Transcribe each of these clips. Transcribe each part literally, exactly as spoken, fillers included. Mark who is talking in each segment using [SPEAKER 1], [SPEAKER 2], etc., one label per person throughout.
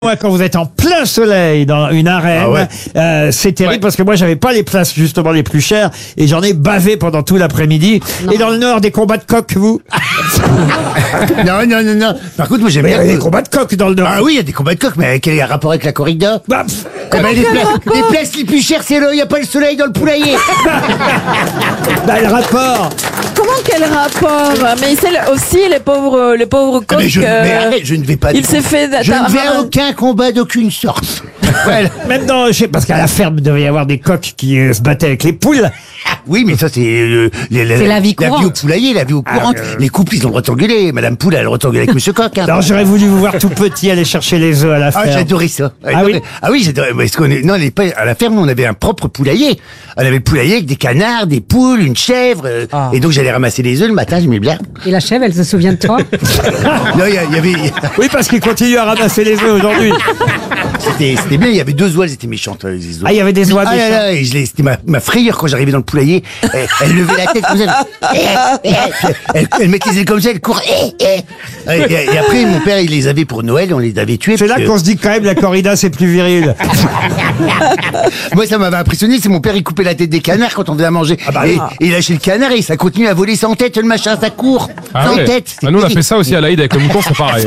[SPEAKER 1] Moi, quand vous êtes en plein soleil dans une arène,
[SPEAKER 2] Ah ouais.
[SPEAKER 1] euh, c'est terrible
[SPEAKER 2] Ouais.
[SPEAKER 1] parce que moi, j'avais pas les places justement les plus chères et j'en ai bavé pendant tout l'après-midi. Et dans le Nord, des combats de coqs, vous
[SPEAKER 2] Non, non, non, non. Par contre, moi, j'aime
[SPEAKER 1] Mais il y
[SPEAKER 2] bien.
[SPEAKER 1] a des combats de coqs dans le Nord.
[SPEAKER 2] Ah oui, il y a des combats de coqs, mais quel est le rapport avec la corrida?
[SPEAKER 1] Bah, pff,
[SPEAKER 2] Eh ben, les, pla- les places les plus chères, c'est là, il n'y a pas le soleil dans le poulailler.
[SPEAKER 1] bah, le rapport.
[SPEAKER 3] Comment quel rapport? Mais c'est le- aussi les pauvres, les pauvres
[SPEAKER 2] Ah,
[SPEAKER 3] coqs.
[SPEAKER 2] mais, je,
[SPEAKER 3] euh,
[SPEAKER 2] mais arrête, je ne vais pas.
[SPEAKER 3] il s'est fait
[SPEAKER 2] Je ne vais à
[SPEAKER 3] d'attendre-
[SPEAKER 2] aucun combat d'aucune sorte. Voilà.
[SPEAKER 1] Même dans, je sais, parce qu'à la ferme, il devait y avoir des coqs qui euh, se battaient avec les poules.
[SPEAKER 2] Oui, mais ça, c'est euh, les- les-
[SPEAKER 4] C'est la vie
[SPEAKER 2] La vie au
[SPEAKER 4] courante.
[SPEAKER 2] poulailler, la vie au courante.
[SPEAKER 1] euh,
[SPEAKER 2] Les couples, ils ont le droit de s'engueuler. Madame Poule, elle a le droit de s'engueuler avec Monsieur Coq. Hein.
[SPEAKER 1] Alors, j'aurais voulu vous voir tout petit aller chercher les œufs à la
[SPEAKER 2] Ah,
[SPEAKER 1] ferme.
[SPEAKER 2] j'adorais ça.
[SPEAKER 1] Ah oui?
[SPEAKER 2] Ah oui, j'adorais. Parce qu'on est, non, on est pas, à la ferme, on avait un propre poulailler. On avait le poulailler avec des canards, des poules, une chèvre. euh,
[SPEAKER 4] Ah.
[SPEAKER 2] Et donc, j'allais ramasser les œufs le matin, j'aimais bien.
[SPEAKER 4] Et la chèvre, elle se souvient de toi?
[SPEAKER 2] Non, il y, a- il y avait,
[SPEAKER 1] Oui, parce qu'ils continuent à ramasser les œufs aujourd'hui.
[SPEAKER 2] c'était, c'était bien, il y avait deux oies, elles étaient méchantes, les oies.
[SPEAKER 1] Ah, il y avait des oies
[SPEAKER 2] Ah là
[SPEAKER 1] méchantes.
[SPEAKER 2] là, et je l'ai- c'était ma, ma frayeur quand j'arrivais dans le poulailler. Elle, elle levait la tête comme ça. Elle, elle mettait les ailes comme ça, elle courait. Et, et après, mon père, il les avait pour Noël, on les avait tués.
[SPEAKER 1] C'est là
[SPEAKER 2] parce que-
[SPEAKER 1] qu'on se dit que quand même la corrida, c'est plus viril.
[SPEAKER 2] Moi, ça m'avait impressionné, c'est mon père, il coupait la tête des canards quand on venait à manger.
[SPEAKER 1] bah
[SPEAKER 2] et,
[SPEAKER 1] oui.
[SPEAKER 2] et il lâchait le canard et ça continue à voler sans tête, le machin, ça court.
[SPEAKER 5] Ah
[SPEAKER 2] sans
[SPEAKER 5] ouais.
[SPEAKER 2] tête.
[SPEAKER 5] Bah, nous on a fait ça aussi à l'Aïd avec le mouton, c'est pareil.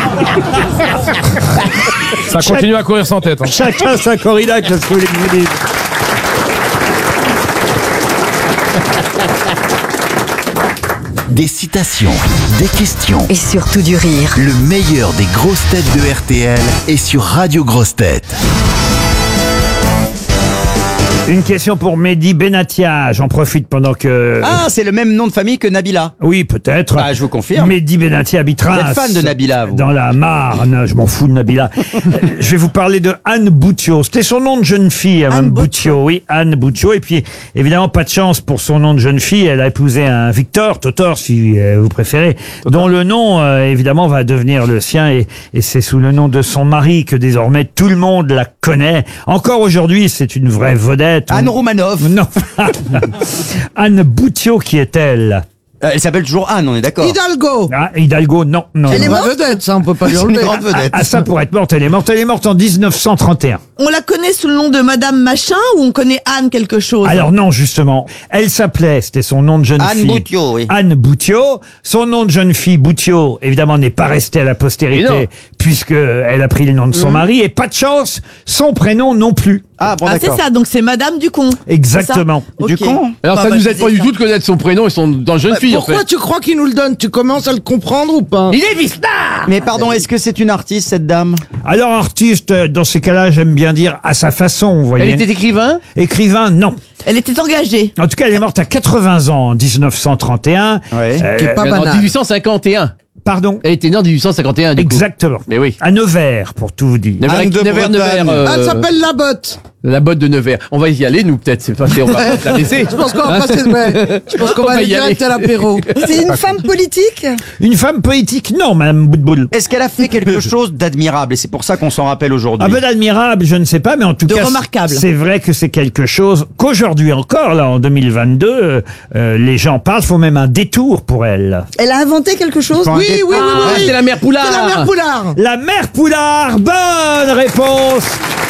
[SPEAKER 5] Ça continue à courir sans tête. hein.
[SPEAKER 1] Chacun sa corrida, qu'est-ce que vous voulez que je vous dise.
[SPEAKER 6] Des citations, des questions.
[SPEAKER 7] Et surtout du rire.
[SPEAKER 6] Le meilleur des grosses têtes de R T L est sur Radio Grosses Têtes.
[SPEAKER 1] Une question pour Mehdi Benatia. J'en profite pendant que...
[SPEAKER 8] Ah, c'est le même nom de famille que Nabila.
[SPEAKER 1] Oui, peut-être.
[SPEAKER 8] Ah, je vous confirme.
[SPEAKER 1] Mehdi Benatia habite Reims.
[SPEAKER 8] Vous êtes fan de Nabila, vous.
[SPEAKER 1] Dans la Marne. Je m'en fous de Nabila. Euh, je vais vous parler de Anne Boutiot. C'était son nom de jeune fille, Anne Boutiot. Oui, Anne Boutiot. Et puis, évidemment, pas de chance pour son nom de jeune fille. Elle a épousé un Victor, Totor, si euh, vous préférez, dont le nom, euh, évidemment, va devenir le sien. Et, et c'est sous le nom de son mari que désormais tout le monde la connaît. Encore aujourd'hui, c'est une vraie vedette.
[SPEAKER 8] Anne Romanov.
[SPEAKER 1] Non. Anne Boutiot, qui est-elle?
[SPEAKER 8] Euh, Elle s'appelle toujours Anne, on est d'accord.
[SPEAKER 9] Hidalgo.
[SPEAKER 1] Ah, Hidalgo, non, non.
[SPEAKER 9] Elle est
[SPEAKER 1] non.
[SPEAKER 9] morte vedette, ça, on peut pas lui
[SPEAKER 8] C'est une
[SPEAKER 9] enlever.
[SPEAKER 8] grande vedette.
[SPEAKER 1] Ah, ça pourrait être morte, elle est morte. Elle est morte en dix-neuf cent trente et un.
[SPEAKER 9] On la connaît sous le nom de Madame Machin ou on connaît Anne quelque chose?
[SPEAKER 1] Alors non, justement. Elle s'appelait, c'était son nom de jeune
[SPEAKER 8] Anne
[SPEAKER 1] fille.
[SPEAKER 8] Boutiot, oui.
[SPEAKER 1] Anne Boutiot. Son nom de jeune fille, Boutiot, évidemment, n'est pas resté à la
[SPEAKER 5] Et non.
[SPEAKER 1] postérité, puisque elle a pris le nom de son mari. Et pas de chance, son prénom non plus.
[SPEAKER 8] Ah, bon,
[SPEAKER 9] Ah, c'est
[SPEAKER 8] d'accord.
[SPEAKER 9] ça, donc c'est Madame Ducon.
[SPEAKER 1] Exactement.
[SPEAKER 8] Du con.
[SPEAKER 5] Alors
[SPEAKER 9] Bah,
[SPEAKER 5] ça
[SPEAKER 9] bah,
[SPEAKER 5] nous
[SPEAKER 9] je
[SPEAKER 5] aide pas
[SPEAKER 9] disais
[SPEAKER 5] du
[SPEAKER 9] ça.
[SPEAKER 5] tout de connaître son prénom et son dans jeune fille en
[SPEAKER 9] Pourquoi
[SPEAKER 5] fait.
[SPEAKER 9] tu crois qu'il nous le donne? Tu commences à le comprendre ou pas?
[SPEAKER 2] Il est vistard.
[SPEAKER 8] Mais pardon, est-ce que c'est une artiste, cette dame?
[SPEAKER 1] Alors, artiste, dans ces cas-là, j'aime bien dire à sa façon, vous voyez.
[SPEAKER 2] Elle était écrivain?
[SPEAKER 1] Écrivain, non.
[SPEAKER 9] Elle était engagée.
[SPEAKER 1] En tout cas, elle est morte à quatre-vingts ans en dix-neuf cent trente et un.
[SPEAKER 8] Ouais.
[SPEAKER 1] Euh,
[SPEAKER 9] Qui est pas
[SPEAKER 5] En
[SPEAKER 9] banal.
[SPEAKER 5] dix-huit cent cinquante et un.
[SPEAKER 1] Pardon.
[SPEAKER 5] Elle était née en dix-huit cent cinquante et un du coup.
[SPEAKER 1] Exactement.
[SPEAKER 5] Mais oui.
[SPEAKER 1] À Nevers, pour tout vous dire.
[SPEAKER 5] Nevers,
[SPEAKER 9] Anne de
[SPEAKER 5] Nevers,
[SPEAKER 9] Bretagne.
[SPEAKER 5] Nevers, euh,
[SPEAKER 9] Elle s'appelle La Botte.
[SPEAKER 5] la botte de Nevers. On va y aller nous peut-être. C'est pas on va pas la laisser.
[SPEAKER 9] Je pense qu'on va passer, ouais. Je pense qu'on
[SPEAKER 5] On
[SPEAKER 9] va
[SPEAKER 5] va
[SPEAKER 9] aller
[SPEAKER 5] y aller.
[SPEAKER 9] direct à l'apéro. C'est une femme politique?
[SPEAKER 1] Une femme politique, non, Madame Boutboul.
[SPEAKER 8] Est-ce qu'elle a fait quelque chose d'admirable et c'est pour ça qu'on s'en rappelle aujourd'hui?
[SPEAKER 1] Un peu d'admirable, je ne sais pas, mais en tout
[SPEAKER 9] De
[SPEAKER 1] cas,
[SPEAKER 9] remarquable.
[SPEAKER 1] c'est vrai que c'est quelque chose qu'aujourd'hui encore, là, en deux mille vingt-deux, euh, euh, les gens parlent, font même un détour pour elle.
[SPEAKER 9] Elle a inventé quelque chose?
[SPEAKER 8] Enfin,
[SPEAKER 9] Oui, oui, oui,
[SPEAKER 5] Ah,
[SPEAKER 9] oui.
[SPEAKER 5] c'est la mère Poulard.
[SPEAKER 9] C'est la mère Poulard.
[SPEAKER 1] La mère Poulard, bonne réponse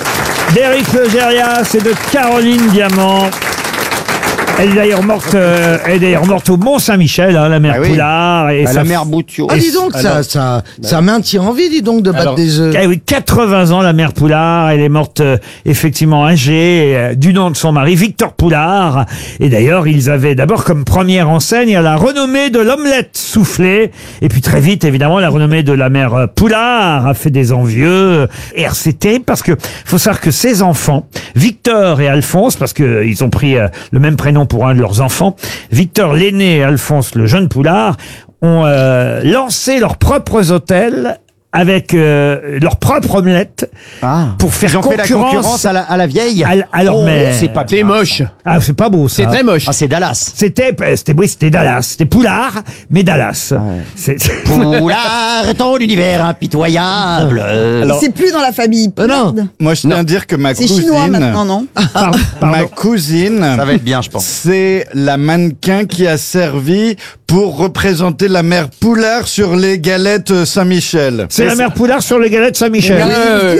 [SPEAKER 1] d'Éric Legérias et de Caroline Diamant. Elle est d'ailleurs morte, euh, elle est d'ailleurs morte au Mont-Saint-Michel, hein, la mère
[SPEAKER 8] Ah oui.
[SPEAKER 1] Poulard. Et
[SPEAKER 8] Ah,
[SPEAKER 1] ça
[SPEAKER 8] la mère Boutiot.
[SPEAKER 9] Ah, dis donc, ça, ça, ça maintient envie, dis donc, de battre
[SPEAKER 5] Alors,
[SPEAKER 9] des œufs.
[SPEAKER 1] Eh oui, quatre-vingts ans, la mère Poulard. Elle est morte euh, effectivement âgée, euh, du nom de son mari, Victor Poulard. Et d'ailleurs, ils avaient d'abord comme première enseigne la renommée de l'omelette soufflée. Et puis très vite, évidemment, la renommée de la mère euh, Poulard a fait des envieux. Et alors, c'est terrible parce que faut savoir que ces enfants, Victor et Alphonse, parce que euh, ils ont pris euh, le même prénom pour un de leurs enfants, Victor l'aîné et Alphonse le jeune Poulard, ont euh, lancé leurs propres hôtels avec euh, leur propre omelette
[SPEAKER 8] Ah.
[SPEAKER 1] pour faire
[SPEAKER 8] Ils ont fait la
[SPEAKER 1] concurrence,
[SPEAKER 8] concurrence à la, à la vieille.
[SPEAKER 1] à, l- à leur
[SPEAKER 8] Oh,
[SPEAKER 1] mère.
[SPEAKER 8] c'est pas
[SPEAKER 5] C'est
[SPEAKER 8] bien,
[SPEAKER 5] moche.
[SPEAKER 8] ça.
[SPEAKER 1] Ah, c'est pas beau ça.
[SPEAKER 5] C'est très moche.
[SPEAKER 8] Ah, c'est Dallas.
[SPEAKER 1] C'était, c'était, oui, c'était Dallas. C'était Poulard, mais Dallas. C'est-
[SPEAKER 8] Poulard est ton univers impitoyable.
[SPEAKER 9] C'est plus dans la famille Poulard.
[SPEAKER 10] Moi, je tiens à dire que ma
[SPEAKER 9] C'est
[SPEAKER 10] cousine,
[SPEAKER 9] chinois maintenant, non?
[SPEAKER 1] Pardon,
[SPEAKER 10] ma
[SPEAKER 1] pardon.
[SPEAKER 10] cousine,
[SPEAKER 8] Ça va être bien, je pense.
[SPEAKER 10] c'est la mannequin qui a servi pour représenter la mère Poulard sur les galettes Saint-Michel.
[SPEAKER 1] C'est la mère Poulard sur les galettes Saint-Michel.
[SPEAKER 5] Euh,